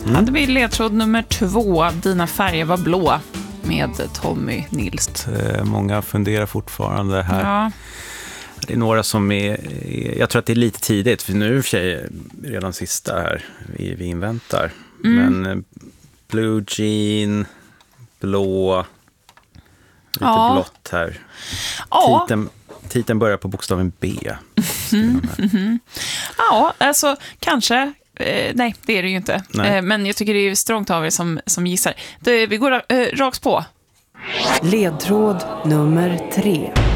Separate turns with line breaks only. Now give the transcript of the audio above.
hade vi ledtråd nummer 2. Dina färger var blå med Tommy Nils.
Många funderar fortfarande här.
Ja.
Det är några som jag tror att det är lite tidigt, för nu är för sig redan sista här vi inväntar. Men blue jean, blå, lite blått här.
Ja.
Titeln börjar på bokstaven B.
Ja, alltså kanske. Nej, det är det ju inte.
Nej.
Men jag tycker det är strångt av er som gissar. Vi går rakt på.
Ledtråd nummer 3.